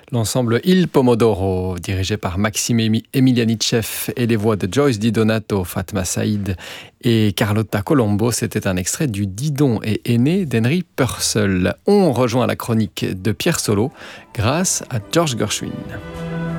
L'ensemble Il Pomodoro, dirigé par Maxime Emilianichev, et les voix de Joyce Di Donato, Fatma Saïd et Carlotta Colombo, c'était un extrait du Didon et Aîné d'Henry Purcell. On rejoint la chronique de Pierre Solo grâce à George Gershwin.